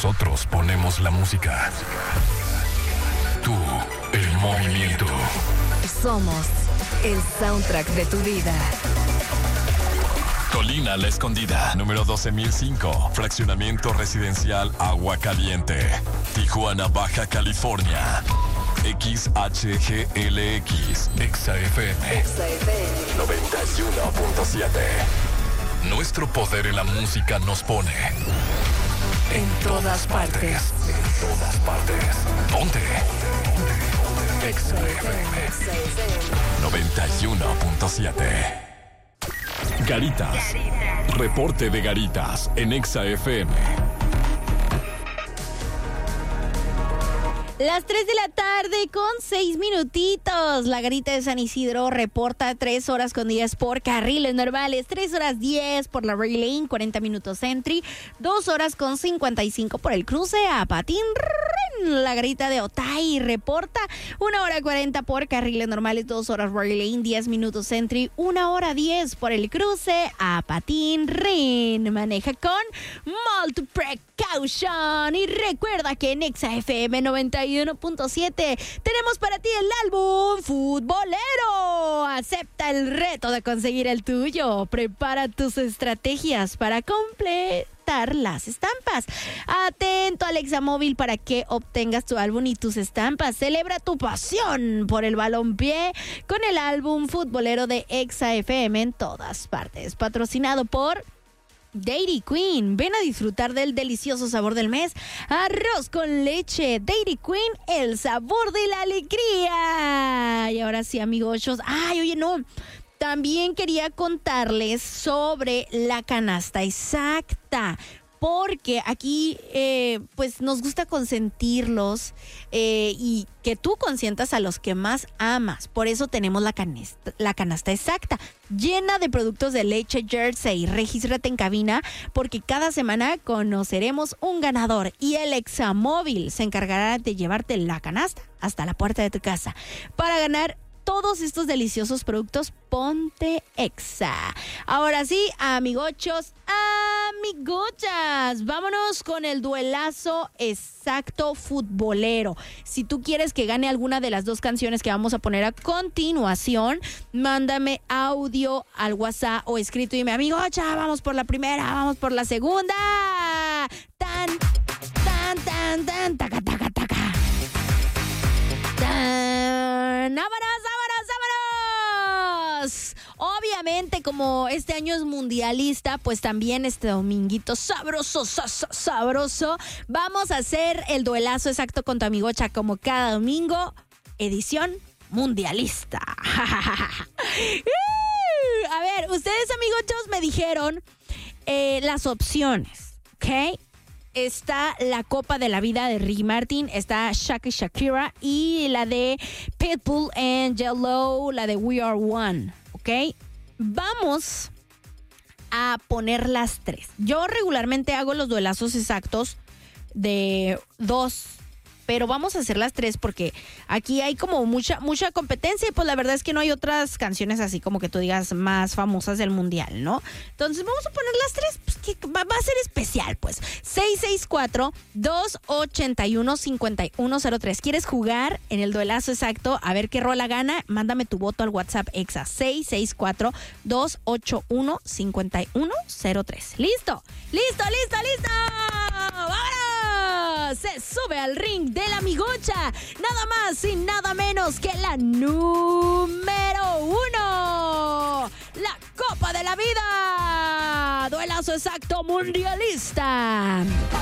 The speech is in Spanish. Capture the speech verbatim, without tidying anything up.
Nosotros ponemos la música. Tú, el movimiento. Somos el soundtrack de tu vida. Colina La Escondida, número doce mil cinco, fraccionamiento residencial Agua Caliente, Tijuana, Baja California. X H G L X, Exa F M, Exa F M noventa y uno punto siete. Nuestro poder en la música nos pone en todas partes. En todas partes. Ponte. Exa F M noventa y uno punto siete. Garitas. Reporte de Garitas en Exa F M. Las tres de la tarde con seis minutitos. La Garita de San Isidro reporta tres horas con diez por carriles normales, tres horas diez por la Rail Lane, cuarenta minutos entry, dos horas con cincuenta y cinco por el cruce a Patín. La Garita de Otay reporta una hora cuarenta por carriles normales, dos horas Rail Lane, diez minutos entry, una hora diez por el cruce a Patín Rin. Maneja con multi precaution y recuerda que en Exa F M noventa y uno punto siete tenemos para ti el álbum futbolero. Acepta el reto de conseguir el tuyo. Prepara tus estrategias para completar las estampas. Atento al Examóvil para que obtengas tu álbum y tus estampas. Celebra tu pasión por el balompié con el álbum futbolero de Exa F M en todas partes. Patrocinado por Dairy Queen. Ven a disfrutar del delicioso sabor del mes. Arroz con leche. Dairy Queen, el sabor de la alegría. Y ahora sí, amigos. Ay, oye, no. También quería contarles sobre la canasta exacta. Porque aquí, eh, pues, nos gusta consentirlos eh, y que tú consientas a los que más amas. Por eso tenemos la canasta, la canasta exacta, llena de productos de leche Jersey. Regístrate en cabina porque cada semana conoceremos un ganador y el Examóvil se encargará de llevarte la canasta hasta la puerta de tu casa. Para ganar todos estos deliciosos productos, ponte Exa. Ahora sí, amigochos, amigochas, vámonos con el duelazo exacto futbolero. Si tú quieres que gane alguna de las dos canciones que vamos a poner a continuación, mándame audio al WhatsApp o escrito y dime, amigocha, vamos por la primera, vamos por la segunda. Tan, tan, tan, tan, taca, taca, taca. Tan, vámonos, vámonos, vámonos. Obviamente, como este año es mundialista, pues también este dominguito sabroso, sabroso, vamos a hacer el duelazo exacto con tu amigocha como cada domingo, edición mundialista. A ver, ustedes, amigochos, me dijeron eh, las opciones, ¿ok? Está la Copa de la Vida de Ricky Martin, está Shaka Shakira y la de Pitbull and Yellow, la de We Are One, ¿ok? Vamos a poner las tres. Yo regularmente hago los duelazos exactos de dos, pero vamos a hacer las tres porque aquí hay como mucha mucha competencia y pues la verdad es que no hay otras canciones así como que tú digas más famosas del mundial, ¿no? Entonces vamos a poner las tres, pues que va, va a ser especial, pues. seis seis cuatro, dos ocho uno, cinco uno cero tres. ¿Quieres jugar en el duelazo exacto? A ver qué rola gana. Mándame tu voto al WhatsApp Exa seis seis cuatro, dos ocho uno, cinco uno cero tres. ¿Listo? ¡Listo, listo, listo! ¡Vámonos! Se sube al ring de la amigocha, nada más y nada menos que la número uno, la Copa de la Vida, duelazo exacto mundialista.